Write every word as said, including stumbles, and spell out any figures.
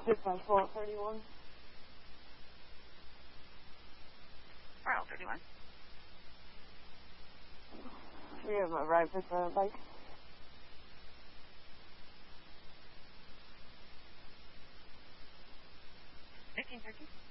six nine four thirty-one. Route thirty-one. We have arrived at the bike. fifteen thirteen.